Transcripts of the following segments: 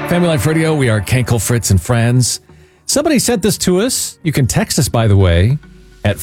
Family Life Radio, we are Kenkel, Fritz, and friends. Somebody sent this to us. You can text us, by the way, at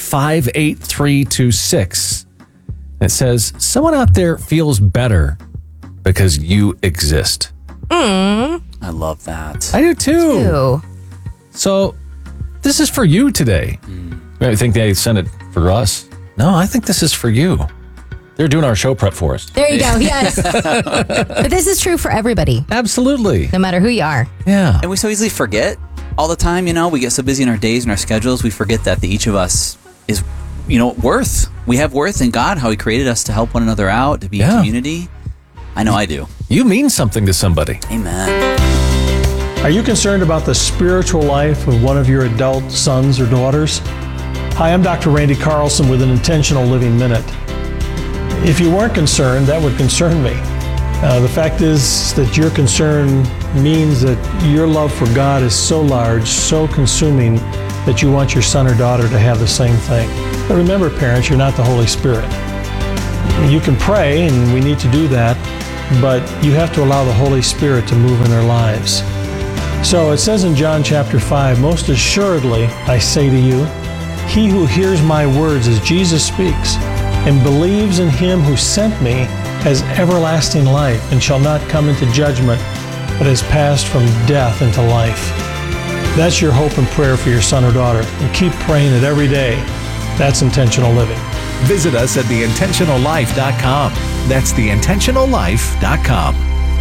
58326. It says, someone out there feels better because you exist. I love that. I do too. So this is for you today. I think they sent it for us. No, I think this is for you. They're doing our show prep for us. There you go. Yes. But this is true for everybody. Absolutely. No matter who you are. Yeah. And we so easily forget all the time, we get so busy in our days and our schedules, we forget that each of us is, worth. We have worth in God, how he created us to help one another out, to be in community. I know I do. You mean something to somebody. Amen. Are you concerned about the spiritual life of one of your adult sons or daughters? Hi, I'm Dr. Randy Carlson with an Intentional Living Minute. If you weren't concerned, that would concern me. The fact is that your concern means that your love for God is so large, so consuming, that you want your son or daughter to have the same thing. But remember, parents, you're not the Holy Spirit. You can pray, and we need to do that, but you have to allow the Holy Spirit to move in their lives. So it says in John chapter 5, most assuredly, I say to you, he who hears my words as Jesus speaks, and believes in him who sent me has everlasting life and shall not come into judgment, but has passed from death into life. That's your hope and prayer for your son or daughter. And keep praying it every day. That's intentional living. Visit us at theintentionallife.com. That's theintentionallife.com.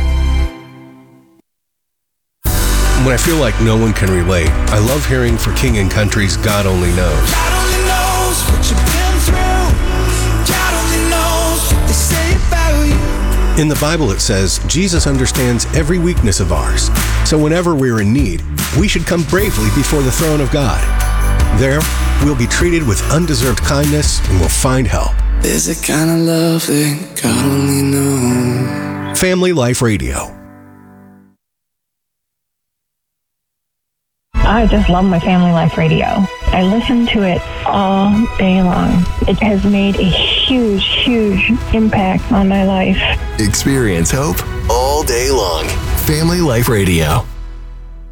When I feel like no one can relate, I love hearing For King and Country's God Only Knows. God only knows what you've been through. God only knows what they say about you. In the Bible it says, Jesus understands every weakness of ours. So whenever we're in need, we should come bravely before the throne of God. There, we'll be treated with undeserved kindness and we'll find help. There's a kind of love that God only knows. Family Life Radio. I just love my Family Life Radio. I listen to it all day long. It has made a huge, huge impact on my life. Experience hope all day long. Family Life Radio.